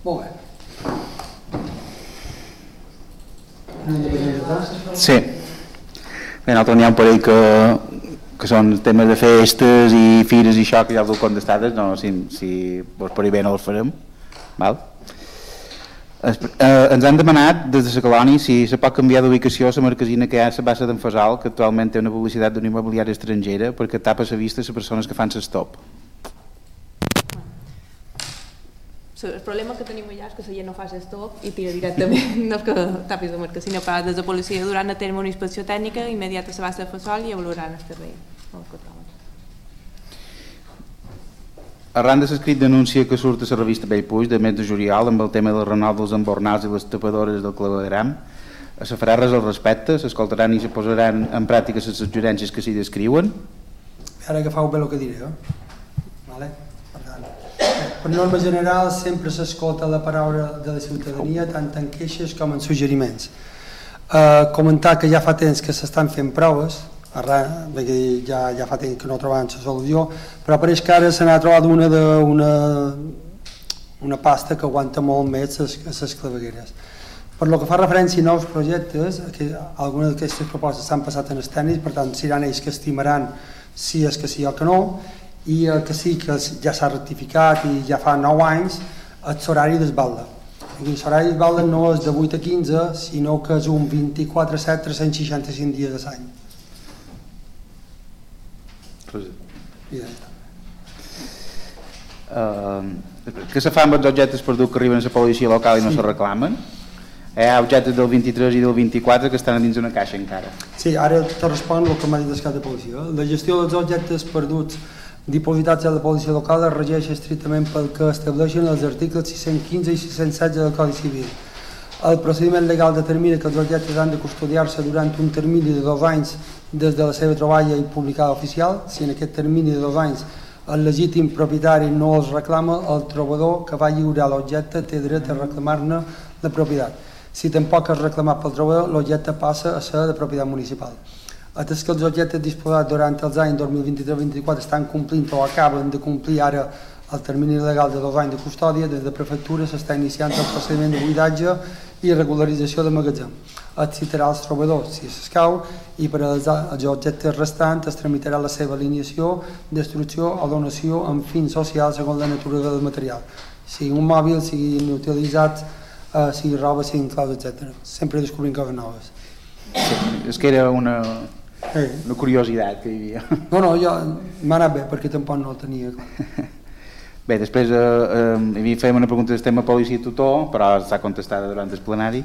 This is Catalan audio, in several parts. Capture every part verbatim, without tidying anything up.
Molt bé. Sí. Bé, nosaltres n'hi ha un parell que, que són temes de festes i fires i això, que ja els heu contestat, no, si, si vos per bé no els farem. Val? Es, eh, ens han demanat des de la colònia si se pot canviar d'ubicació a la marquesina que hi ha a la bassa d'en Fasal, que actualment té una publicitat d'una immobiliària estrangera, perquè tapa la vista a les persones que fan l'estop. El problema que tenim allà és que la gent no fa l'estop i tira directament, no és que tapis la marquesina, però des de policia durant a terme una inspecció tècnica immediata a la bassa de Fasal i avaluaran el terreny. Arran de l'escrit denúncia que surt a la revista Bellpuig de mes de juliol amb el tema del renou dels embornals i les tapadores del clavegram, se farà res al respecte, s'escoltaran i se posaran en pràctica les suggerències que s'hi descriuen? Ara agafeu bé el que diré, eh? Vale? Per tant, per norma general sempre s'escolta la paraula de la ciutadania tant en queixes com en suggeriments. Eh, comentar que ja fa temps que s'estan fent proves, arran, perquè ja, ja fa temps que no trobaven la solució, però pareix que ara se n'ha trobat una, de, una, una pasta que aguanta molt més a les clavegueres. Per lo que fa referència a nous projectes, que algunes d'aquestes propostes s'han passat en els tècnics, per tant seran ells que estimaran si és que sí o que no, i el que sí que ja s'ha rectificat i ja fa nou anys, és l'horari d'esbalda. L'horari d'esbalda no és de vuit a quinze, sinó que és un vint-i-quatre set, tres-cents seixanta-cinc dies a l'any. Uh, què se fa amb els objectes perdut que arriben a la policia local i no sí. se reclamen? Hi ha objectes del vint-i-tres i del vint-i-quatre que estan dins una caixa encara. Sí, ara te respon el que m'ha dit el cap de policia. La gestió dels objectes perduts dipositats a la policia local es regeix estrictament pel que estableixen els articles sis-cents quinze i sis-cents setze del Codi Civil. El procediment legal determina que els objectes han de custodiar-se durant un termini de dos anys des de la seva troballa i publicada oficial. Si en aquest termini de dos anys el legítim propietari no els reclama, el trobador que va lliurar l'objecte té dret a reclamar-ne la propietat. Si tampoc és reclamat pel trobador, l'objecte passa a ser de propietat municipal. Atès que els objectes disposats durant els anys dos mil vint-i-tres vint-i-quatre estan complint o acaben de complir ara el termini legal de dos anys de custòdia, des de prefectura s'està iniciant el procediment de buidatge i regularització de magatzem. Es citarà als trobadors, si s'escau, i per als objectes restants es tramitarà la seva alineació, destrucció o donació amb fins socials segons la natura del material, sigui un mòbil, sigui inutilitzat, eh, sigui roba, sigui claus, etcètera. Sempre descobrim coses noves. Sí, és que era una, una curiositat que hi havia. No, no, jo m'ha anat bé perquè tampoc no el tenia clar. Bé, després eh, eh, fèiem una pregunta del tema policia tutor, però s'ha contestada durant el plenari.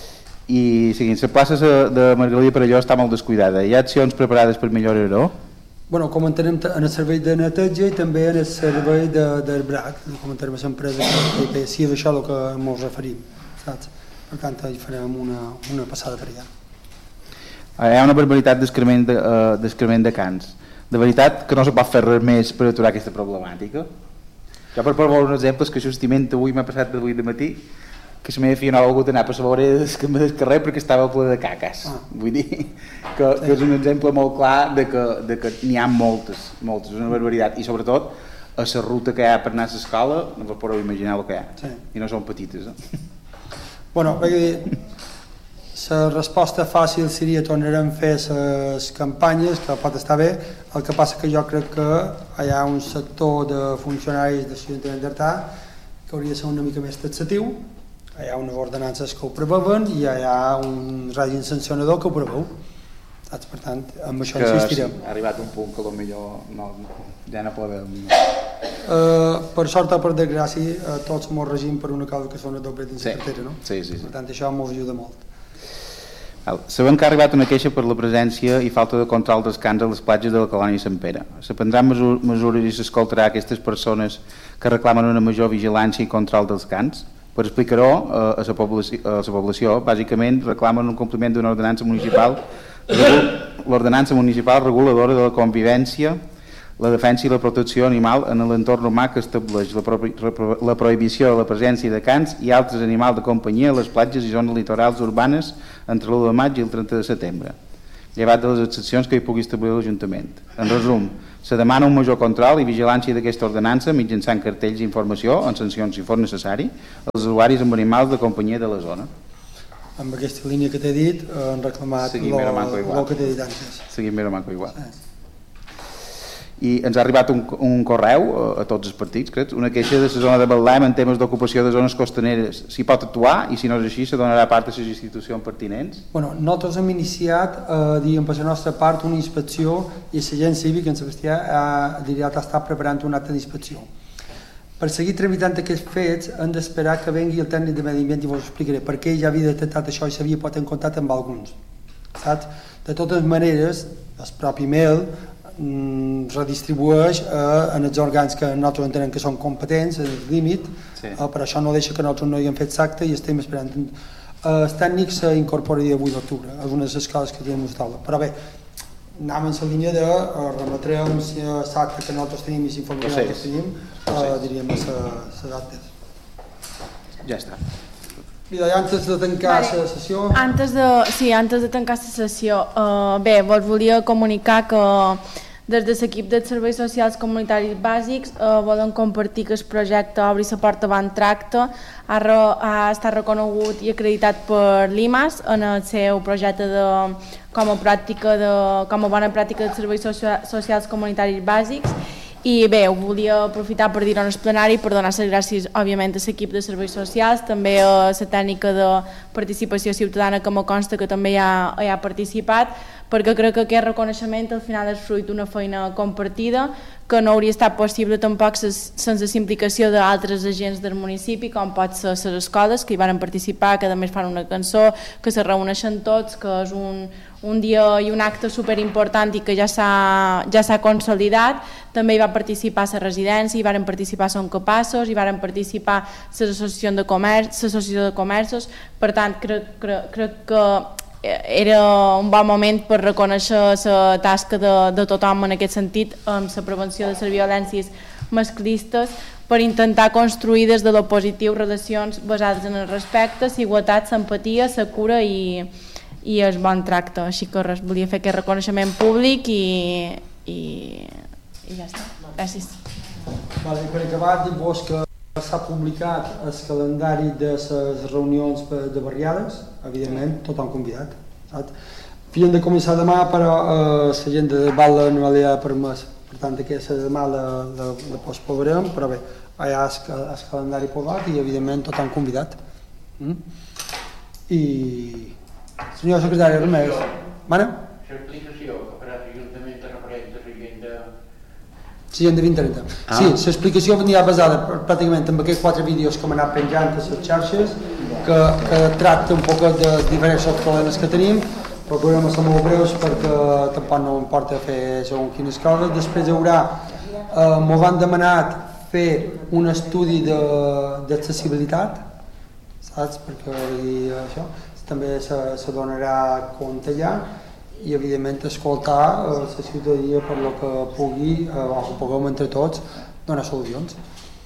I seguint, la plaça de Margalida per allò està molt descuidada. Hi ha accions preparades per millorar-ho? Bueno, comentarem en el servei de neteja i també en el servei de, del B R A C, comentarem a l'empresa que si és això el que ens referim, saps? Per tant, hi farem una, una passada per allà. Hi ha una barbaritat d'escrement de, uh, de cans. De veritat que no se pot fer res més per aturar aquesta problemàtica? Jo per provar uns exemples que justament avui m'ha passat d'avui de matí, que la meva filla no ha volgut anar per la vorera del carrer perquè estava ple de caques. Ah. Vull dir que, sí. que és un exemple molt clar de que, de que n'hi ha moltes, moltes, és una barbaritat. I sobretot a la ruta que hi ha per anar a l'escola, no vos podeu imaginar el que hi ha. Sí. I no són petites. Eh? Bueno, perquè la resposta fàcil seria tornarem a fer les campanyes, que pot estar bé, el que passa que jo crec que hi ha un sector de funcionaris de l'Ajuntament d'Artà que hauria de ser una mica més taxatiu, hi ha unes ordenances que ho preveuen i hi ha un règim sancionador que ho preveu. Saps? Per tant, amb això que insistirem. Ha arribat un punt que potser no, ja no podem... Uh, per sort o per desgràcia, uh, tots ens regim per una cosa que són els dobles dins la cartera, no? Sí, sí, sí. Per tant, això ens ajuda molt. Sabem que ha arribat una queixa per la presència i falta de control dels cans a les platges de la colònia Sant Pere. Se prendran mesures i s'escoltarà aquestes persones que reclamen una major vigilància i control dels cans? Per explicar-ho a la població, a la població, bàsicament reclamen un compliment d'una ordenança municipal, l'ordenança municipal reguladora de la convivència, la defensa i la protecció animal en l'entorn humà que estableix la, pro la prohibició de la presència de cans i altres animals de companyia a les platges i zones litorals urbanes entre l'u de maig i el trenta de setembre, llevat de les excepcions que hi pugui establir l'Ajuntament. En resum, Se demana un major control i vigilància d'aquesta ordenança mitjançant cartells d'informació en sancions si fos necessari als usuaris amb animals de companyia de la zona. Amb aquesta línia que t'he dit, han reclamat el que t'he dit antes. Seguim més o manco igual. I ens ha arribat un, un correu a, a tots els partits, crec, una queixa de la zona de Betlem en temes d'ocupació de zones costaneres. S'hi pot actuar i si no és així se donarà part a les institucions pertinents? Bueno, nosaltres hem iniciat, eh, diguem, per la nostra part, una inspecció i l'agent cívic, en Sebastià, ha, diria, està preparant un acte d'inspecció. Per seguir tramitant aquests fets hem d'esperar que vengui el tècnic de medi ambient i vos explicaré perquè ja havia detectat això i s'havia posat en contacte amb alguns. Saps? De totes maneres, el propi mail redistribueix eh, en els òrgans que nosaltres entenem que són competents, en el límit, sí. eh, per això no deixa que nosaltres no hi hem fet l'acte i estem esperant. Eh, el tècnic s'incorporaria avui d'octubre, algunes de les coses que tenim a taula. Però bé, anem en la línia de eh, remetrem l'acte que nosaltres tenim i l'informació que nosaltres tenim, eh, diríem, a les actes. Ja està. Mira, antes de tancar la vale. sessió... Antes de, sí, antes de tancar la sessió, uh, bé, vos volia comunicar que des de l'equip dels serveis socials comunitaris bàsics uh, volen compartir que el projecte Obri la porta Bon Tracte ha, re, ha estat reconegut i acreditat per l'I M A S en el seu projecte de, com, a pràctica de, com a bona pràctica dels serveis socials comunitaris bàsics. I bé, ho volia aprofitar per dir-ho en el plenari per donar les gràcies, òbviament, a l'equip de serveis socials, també a la tècnica de participació ciutadana que me consta que també hi ha, hi ha participat, perquè crec que aquest reconeixement al final és fruit d'una feina compartida que no hauria estat possible tampoc sense la implicació d'altres agents del municipi, com pot ser les escoles, que hi van participar, que a més fan una cançó, que se reuneixen tots, que és un, un dia i un acte superimportant i que ja s'ha ja s'ha consolidat. També hi va participar la residència, hi van participar Som Capaços, hi van participar l'associació de, comerç, l'associació de comerços, per tant crec, crec, crec que era un bon moment per reconèixer la tasca de, de tothom en aquest sentit, amb la prevenció de les violències masclistes, per intentar construir des de lo positiu relacions basades en el respecte, la igualtat, l'empatia, la cura i, i el bon tracte. Així que res, volia fer aquest reconeixement públic i, i, i ja està. Gràcies. Vale, per acabar, dir-vos que s'ha publicat el calendari de les reunions de barriades, evidentment, tothom convidat. Havien de començar demà, però eh, la gent de Val no li ha permès, per tant, aquesta demà la, la, la postpobrem, però bé, hi ha el, el calendari posat i, evidentment, tothom convidat. Mm? I... Senyor secretari, res més? Mana? L'explicació que farà l'Ajuntament de referent a la gent de... Sí, en de vint trenta. Ah. Sí, l'explicació venia basada pràcticament en aquests quatre vídeos que hem anat penjant a les xarxes, que, que tracta un poc de diferents problemes que tenim, però podrem ser molt breus perquè tampoc no importa fer segons quines coses. Després hi haurà, eh, m'ho van demanat fer un estudi d'accessibilitat, saps? Perquè això també se, se donarà compte allà, i evidentment escoltar eh, la ciutadania per lo que pugui, eh, o que puguem entre tots, donar solucions.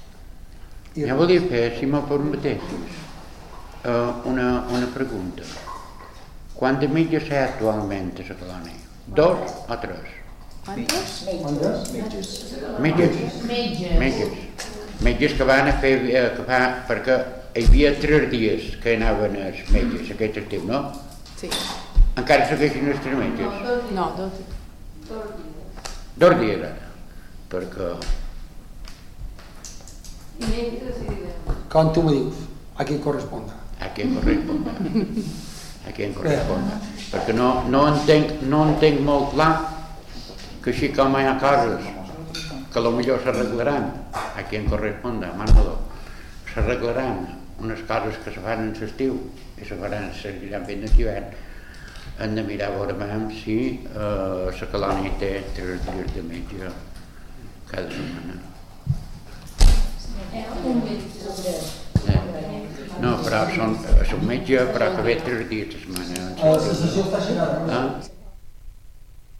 I jo volia fer, si m'ho permetessis, eh, una, una pregunta. Quants metges hi ha actualment a la colònia? Dos o tres? Quantes? Metges. Metges. Metges. Metges que van a fer, eh, que fa, perquè hi havia tres dies que anaven els metges aquest estiu, no? Sí. Encara segueixen els tres metges? No, dos dies. Dos dies ara, perquè... Com tu me dius, a qui corresponda? A qui corresponda. A qui corresponda. Perquè no, no, entenc, no entenc molt clar que així com hi ha coses que potser s'arreglaran, a qui corresponda, Manolo, s'arreglaran unes coses que se fan en l'estiu i se faran, seguiran fent en l'hivern. Hem de mirar a veure si la eh, colònia té tres dies de metge cada setmana. Eh. No, però són, són metge, però que ve tres dies de setmana. La sessió està aixecada.